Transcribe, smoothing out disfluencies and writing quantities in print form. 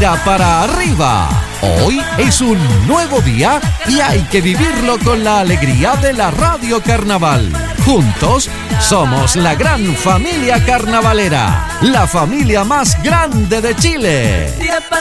mira para arriba. Hoy es un nuevo día y hay que vivirlo con la alegría de la Radio Carnaval. Juntos somos la gran familia carnavalera, la familia más grande de Chile.